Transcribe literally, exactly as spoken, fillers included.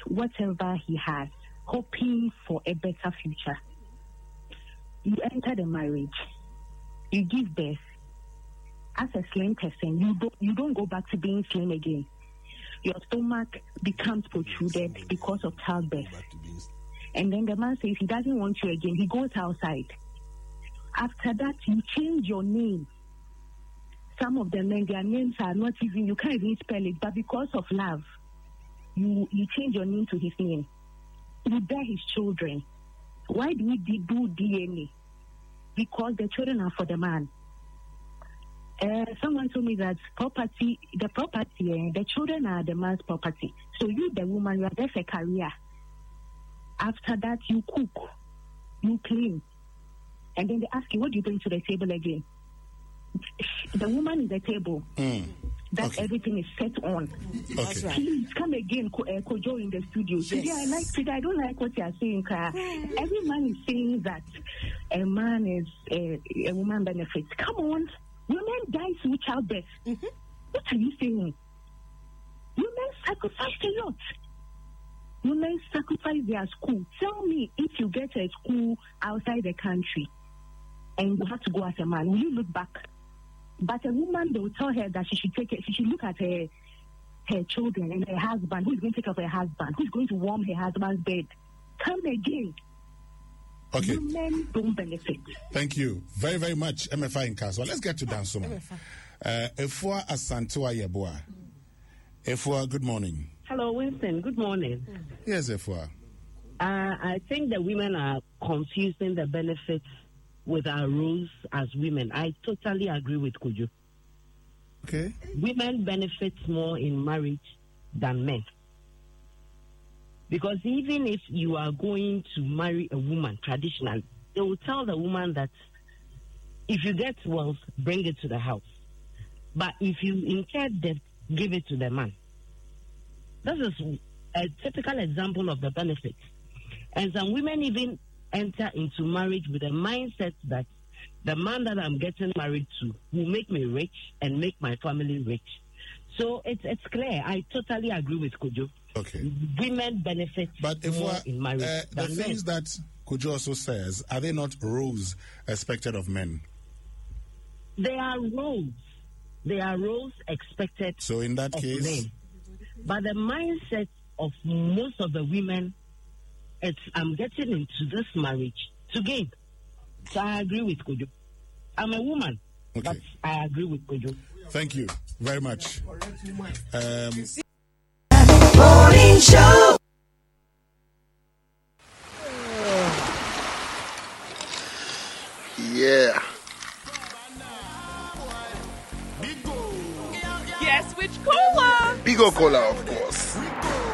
whatever he has, hoping for a better future. You enter the marriage, you give birth. As a slim person, you don't you don't go back to being slim again. Your stomach becomes protruded because of childbirth. And then the man says he doesn't want you again. He goes outside. After that, you change your name. Some of the men, their names are not even, you can't even spell it, but because of love, you, you change your name to his name. You bear his children. Why do we do D N A? Because the children are for the man. Uh, someone told me that property, the property, uh, the children are the man's property. So you, the woman, you are there for career. After that, you cook, you clean. And then they ask you, what do you bring to the table again? The woman is the table. Mm. That okay. Everything is set on. Okay. Please come again, Ko, uh, Kojo in the studio. Yes. Today I like today. I don't like what you are saying. Uh, every man is saying that a man is uh, a woman benefits. Come on, women die through childbirth. Mm-hmm. What are you saying? Women sacrifice a lot. Women sacrifice their school. Tell me, if you get a school outside the country and you have to go as a man, will you look back? But a woman, they will tell her that she should take it, she should look at her her children and her husband. Who's going to take care of her husband? Who's going to warm her husband's bed? Come again. Okay. Women don't benefit. Thank you very, very much, M F I in Castle. Let's get to Dansoma. Uh, Efua Asantua Yeboah. Efua, good morning. Hello, Winston. Good morning. Yes, Efua. Uh, I think the women are confusing the benefits with our roles as women. I totally agree with Kuju. Okay. Women benefit more in marriage than men. Because even if you are going to marry a woman traditionally, they will tell the woman that if you get wealth, bring it to the house. But if you incur debt, give it to the man. This is a typical example of the benefits. And some women even enter into marriage with a mindset that the man that I'm getting married to will make me rich and make my family rich. So it's it's clear. I totally agree with Kojo. Okay. Women benefit but if more in marriage uh, than the things men. that Kojo also says, are they not roles expected of men? They are roles. They are roles expected. So in that of case, men. But the mindset of most of the women, it's I'm getting into this marriage to gain. So I agree with Kojo. I'm a woman, okay. but I agree with Kojo. Thank you very much. Um, Morning show. Yeah. Guess which cola? Bigo Cola, of course.